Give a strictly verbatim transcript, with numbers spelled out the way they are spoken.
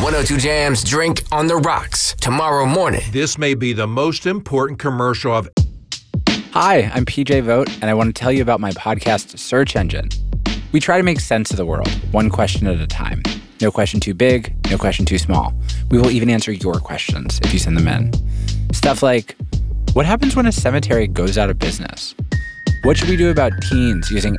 one oh two Jam's Drink on the Rocks tomorrow morning. This may be the most important commercial I've... Hi, I'm P J Vogt, and I want to tell you about my podcast, Search Engine. We try to make sense of the world, one question at a time. No question too big, no question too small. We will even answer your questions if you send them in. Stuff like, what happens when a cemetery goes out of business? What should we do about teens using